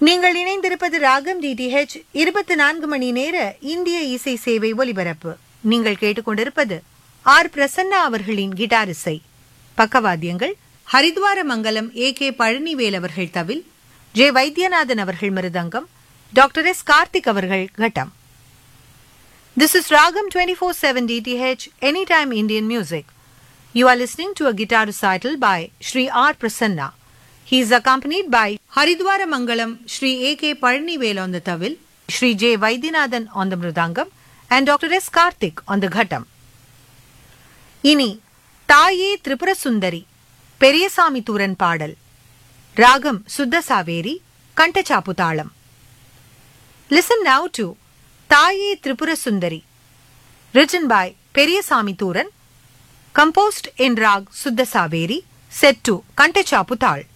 நீங்கள் இணைந்திருப்பது ராகம் டிடிஹெச் 24 மணி நேர இந்திய இசை சேவை ஒலிபரப்பு. நீங்கள் கேட்டுக்கொண்டிருப்பது ஆர் பிரசன்னா அவர்களின் கிட்டார் இசை. பக்கவாத்தியங்கள் ஹரித்வார மங்கலம் ஏ.கே. பழனிவேல் அவர்கள் தவில், ஜே. வைத்தியநாதன் அவர்கள் மிருதங்கம், டாக்டர் எஸ். கார்த்திக் அவர்கள் கட்டம். This is Ragam 24/7 DTH Anytime Indian Music. You are listening to a guitar recital by Sri R. Prasanna. He is accompanied by Haridwara Mangalam Sri A.K. Palanivel on the tawil, Sri J. Vaidyanathan on the mridangam, and Dr. S. Karthik on the ghatam. இனி தாயே திரிபுர சுந்தரி பெரியசாமி தூரன் பாடல். ராகம் சுத்த சாவேரி, கண்டச்சாப்பு தாளம். Listen now to தாயே Tripura Sundari, written by Periyasamy Thooran, composed in rag சுத்த Saveri, set to Khandachapu தாள்.